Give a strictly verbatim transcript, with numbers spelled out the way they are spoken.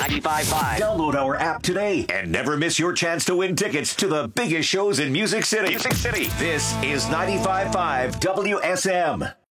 ninety-five point five. Download our app today and never miss your chance to win tickets to the biggest shows in Music City. Music City. This is ninety-five point five W S M.